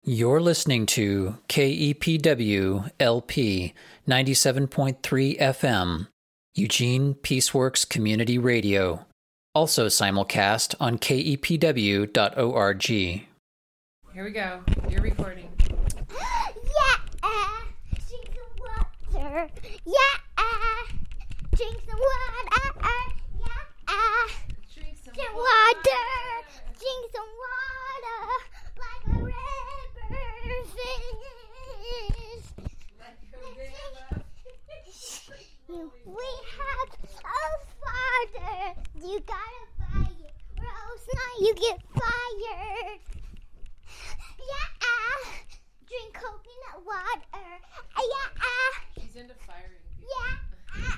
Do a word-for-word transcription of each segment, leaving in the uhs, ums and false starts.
You're listening to K E P W L P ninety-seven point three F M, Eugene Peaceworks Community Radio, also simulcast on K E P W dot org. Here we go. You're recording. Yeah! Drink some water. Yeah! Drink some water. Yeah! Drink some Drink water. Drink some water. Like a river fish. We have a father. You gotta buy it. Or else now you get fired. Yeah! Drink coconut water. Yeah! He's into firing people. Yeah!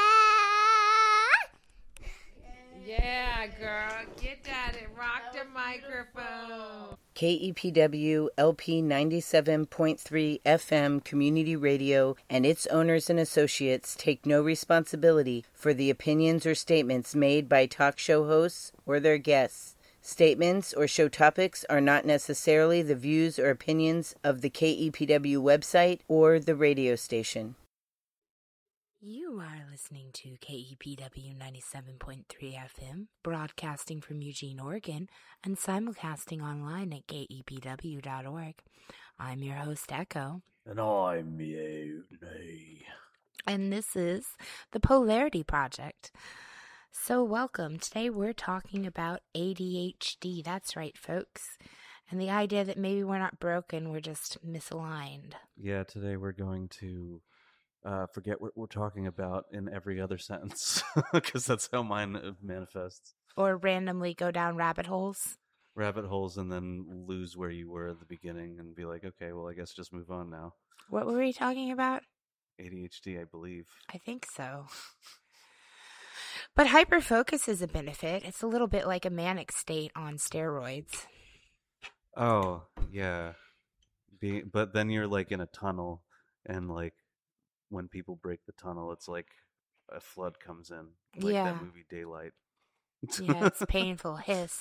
Yeah, girl. Get at it. Rock the microphone. K E P W L P ninety-seven point three F M Community Radio and its owners and associates take no responsibility for the opinions or statements made by talk show hosts or their guests. Statements or show topics are not necessarily the views or opinions of the K E P W website or the radio station. You are listening to K E P W ninety-seven point three F M, broadcasting from Eugene, Oregon, and simulcasting online at K E P W dot org. I'm your host, Echo. And I'm Mutiny. And this is the Polarity Project. So welcome. Today we're talking about A D H D. That's right, folks. And the idea that maybe we're not broken, we're just misaligned. Yeah, today we're going to uh, forget what we're talking about in every other sentence, because that's how mine manifests. Or randomly go down rabbit holes. Rabbit holes and then lose where you were at the beginning and be like, okay, well, I guess just move on now. What were we talking about? A D H D, I believe. I think so. But hyperfocus is a benefit. It's a little bit like a manic state on steroids. Oh, yeah. Be, but then you're like in a tunnel, and like when people break the tunnel, it's like a flood comes in. Like Yeah. that movie Daylight. Yeah, it's painful hiss.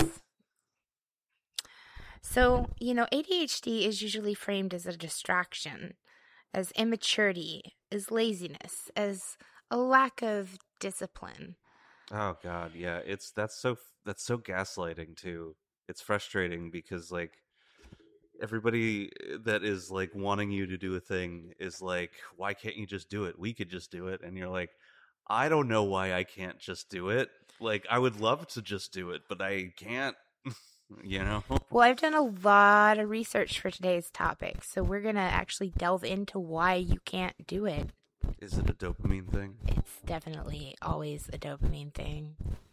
So, you know, A D H D is usually framed as a distraction, as immaturity, as laziness, as a lack of discipline. Oh God, yeah. It's that's so that's so gaslighting too. It's frustrating because like everybody that is like wanting you to do a thing is like, why can't you just do it? We could just do it. And you're like, I don't know why I can't just do it. Like I would love to just do it, but I can't. You know? Well, I've done a lot of research for today's topic, so we're going to actually delve into why you can't do it. Is it a dopamine thing? It's definitely always a dopamine thing.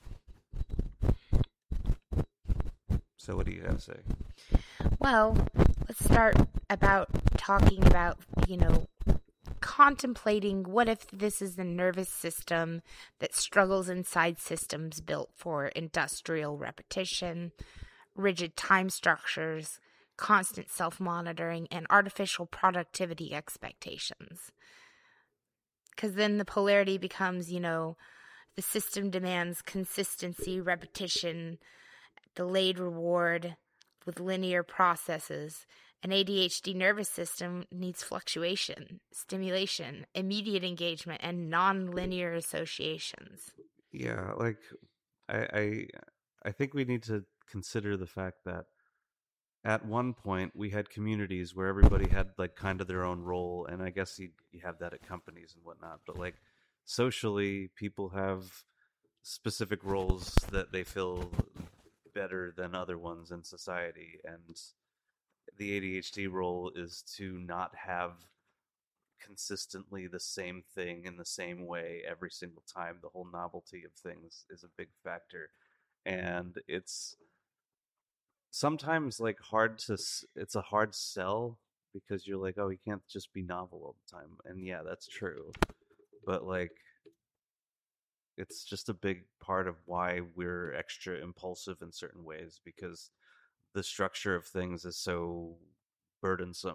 So what do you have to say? Well, let's start about talking about, you know, contemplating what if this is the nervous system that struggles inside systems built for industrial repetition, rigid time structures, constant self-monitoring, and artificial productivity expectations. Because then the polarity becomes, you know, the system demands consistency, repetition, delayed reward with linear processes. An A D H D nervous system needs fluctuation, stimulation, immediate engagement, and non-linear associations. Yeah, like I I I think we need to consider the fact that at one point we had communities where everybody had like kind of their own role, and I guess you you have that at companies and whatnot, but like socially people have specific roles that they feel better than other ones in society, and the A D H D role is to not have consistently the same thing in the same way every single time. The whole novelty of things is a big factor, and it's sometimes like hard to it's a hard sell because you're like, oh, you can't just be novel all the time. And yeah, that's true, but like it's just a big part of why we're extra impulsive in certain ways, because the structure of things is so burdensome